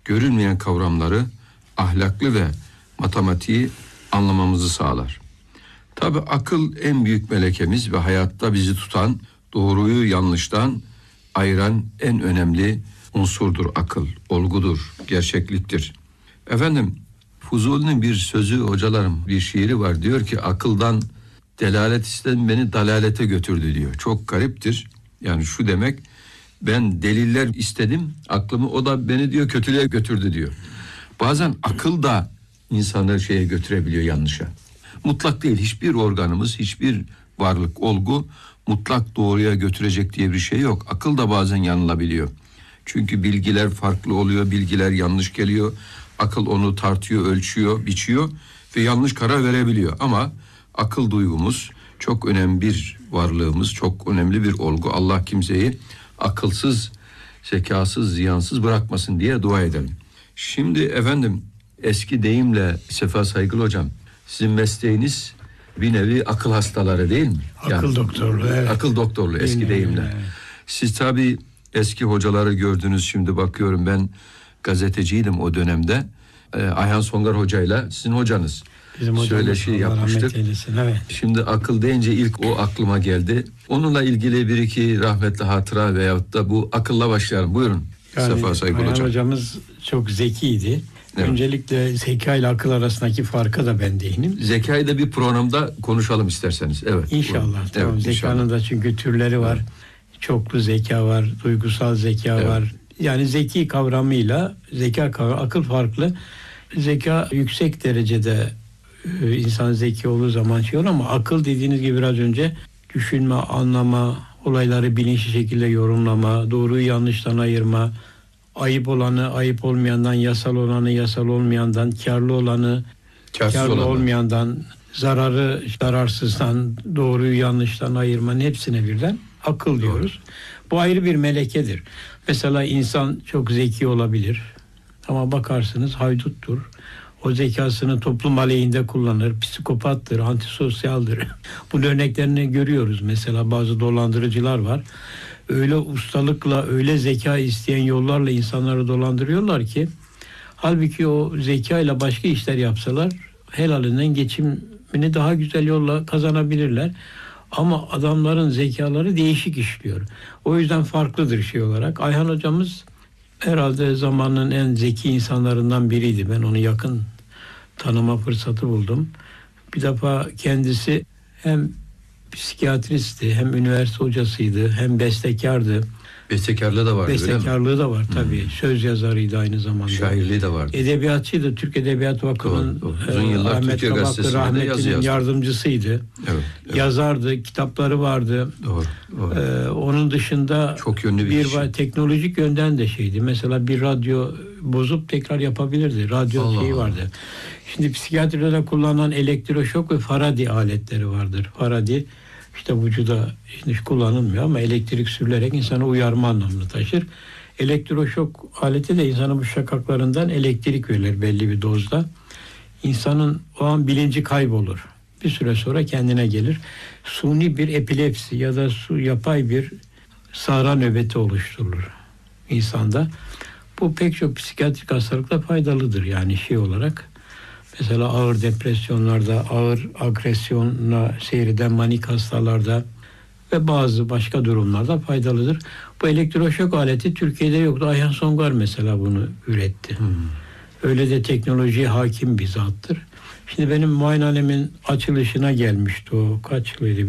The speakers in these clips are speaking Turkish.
görünmeyen kavramları, ahlaklı ve matematiği anlamamızı sağlar. Tabii akıl en büyük melekemiz ve hayatta bizi tutan, doğruyu yanlıştan ayıran en önemli unsurdur akıl, olgudur, gerçekliktir. Efendim, Fuzuli'nin bir sözü, hocalarım, bir şiiri var. Diyor ki, akıldan delalet istedim, beni dalalete götürdü diyor. Çok gariptir. Yani şu demek, ben deliller istedim aklımı, o da beni diyor kötülüğe götürdü diyor. Bazen akıl da insanı şeye götürebiliyor, yanlışa. Mutlak değil, hiçbir organımız, hiçbir varlık, olgu mutlak doğruya götürecek diye bir şey yok. Akıl da bazen yanılabiliyor. Çünkü bilgiler farklı oluyor, bilgiler yanlış geliyor. Akıl onu tartıyor, ölçüyor, biçiyor ve yanlış karar verebiliyor. Ama akıl duygumuz çok önemli bir varlığımız, çok önemli bir olgu. Allah kimseyi akılsız, zekasız, ziyansız bırakmasın diye dua edelim. Şimdi efendim, eski deyimle Sefa Saygılı hocam, sizin mesleğiniz bir nevi akıl hastaları değil mi? Akıl doktorluğu, evet. Akıl doktorluğu eski deyimle. Evet. Siz tabii eski hocaları gördünüz, şimdi bakıyorum, ben gazeteciydim o dönemde. Ayhan Songar hocayla sizin hocanız. Bizim söyleşi yapmıştık. Evet. Şimdi akıl deyince ilk o aklıma geldi. Onunla ilgili bir iki rahmetli hatıra veyahut da bu akılla başlayalım. Buyurun. Yani, Sefa Saygılı hocam. Ayhan hocamız çok zekiydi. Evet. Öncelikle zeka ile akıl arasındaki farka da ben değinim. Zekayı da bir programda konuşalım isterseniz. Evet. İnşallah. Evet, tamam. Zekanın inşallah. da çünkü türleri var. Evet. Çoklu zeka var, duygusal zeka evet. var. Yani zeki kavramıyla akıl farklı. Zeka yüksek derecede insan zeki olduğu zaman şey olur ama akıl dediğiniz gibi biraz önce düşünme, anlama, olayları bilinçli şekilde yorumlama, doğruyu yanlıştan ayırma, ayıp olanı ayıp olmayandan, yasal olanı yasal olmayandan, karlı olanı karlı olmayandan, zararı zararsızdan, doğruyu yanlıştan ayırmanın hepsine birden akıl diyoruz. Bu ayrı bir melekedir. Mesela insan çok zeki olabilir ama bakarsınız hayduttur. O zekasını toplum aleyhinde kullanır, psikopattır, antisosyaldir. Bunun örneklerini görüyoruz. Mesela bazı dolandırıcılar var. Öyle ustalıkla, öyle zeka isteyen yollarla insanları dolandırıyorlar ki halbuki o zekayla başka işler yapsalar helalinden geçimini daha güzel yolla kazanabilirler. Ama adamların zekaları değişik işliyor. O yüzden farklıdır şey olarak. Ayhan hocamız herhalde zamanın en zeki insanlarından biriydi. Ben onu yakın tanıma fırsatı buldum. Bir defa kendisi hem psikiyatristti, hem üniversite hocasıydı, hem bestekardı. Bestekarlığı da vardı, Bestekarlığı da var tabii. Söz yazarıydı aynı zamanda. Şairliği de vardı. Edebiyatçıydı. Türk Edebiyat Vakfı'nın uzun yıllar Ahmet Türkiye Kabaklı Gazetesi'nde rahmetlinin yardımcısıydı. Evet. Yazardı, kitapları vardı. Doğru. Onun dışında çok yönlü bir teknolojik yönden de şeydi. Mesela bir radyo bozup tekrar yapabilirdi. Radyo şeyi vardı. Şimdi psikiyatride kullanılan elektroşok ve Faraday aletleri vardır. Faraday işte vücuda hiç kullanılmıyor ama elektrik sürülerek insanı uyarma anlamını taşır. Elektroşok aleti de insanın bu şakaklarından elektrik verir belli bir dozda. İnsanın o an bilinci kaybolur. Bir süre sonra kendine gelir. Suni bir epilepsi ya da yapay bir sahra nöbeti oluşturulur insanda. Bu pek çok psikiyatrik hastalıkla faydalıdır yani şey olarak. Mesela ağır depresyonlarda, ağır agresyonla seyreden manik hastalarda ve bazı başka durumlarda faydalıdır. Bu elektroşok aleti Türkiye'de yoktu. Ayhan Songar mesela bunu üretti. Öyle de teknolojiye hakim bir zattır. Şimdi benim muayenehanemin açılışına gelmişti o. Kaç yılıydı?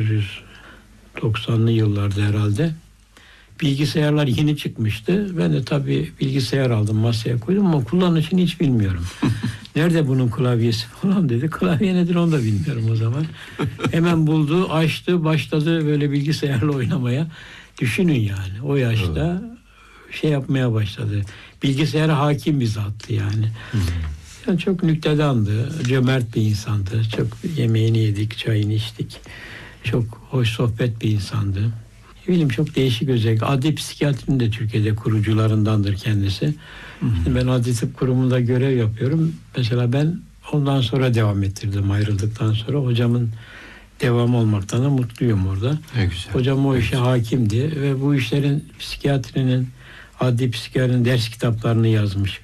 1990'lı yıllarda herhalde. Bilgisayarlar yeni çıkmıştı. Ben de tabii bilgisayar aldım, masaya koydum ama kullanışını hiç bilmiyorum. Nerede bunun klavyesi falan dedi. Klavye nedir onu da bilmiyorum o zaman. Hemen buldu, açtı, başladı böyle bilgisayarla oynamaya. Düşünün yani o yaşta şey yapmaya başladı. Bilgisayara hakim bir zattı yani. Yani çok nüktedandı, cömert bir insandı. Çok yemeğini yedik, çayını içtik. Çok hoş sohbet bir insandı. Çok değişik özellik. Adli psikiyatrinin de Türkiye'de kurucularındandır kendisi. Şimdi ben Adli Tıp Kurumu'nda görev yapıyorum. Mesela ben ondan sonra devam ettirdim ayrıldıktan sonra. Hocamın devam olmaktan da mutluyum orada. Hocam o işe hakimdi ve bu işlerin psikiyatrinin, adli psikiyatrinin ders kitaplarını yazmış.